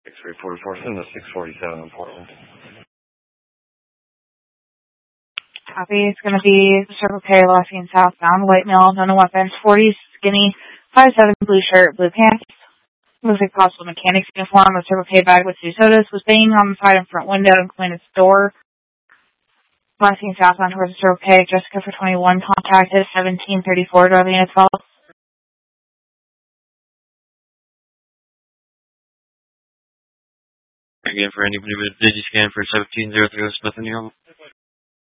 6344, send the 647 in Portland. Copy. It's going to be Circle K, Lafayette southbound, white male, no weapons, 40, skinny, 5'7", blue shirt, blue pants. Looks like possible mechanic's uniform, a Circle K bag with 2 sodas, was banging on the side and front window, including its door. Lafayette southbound towards the Circle K, Jessica for 21, contacted 1734, driving at 12. Again, for anybody with DigiScan for 1703 Smith & Young.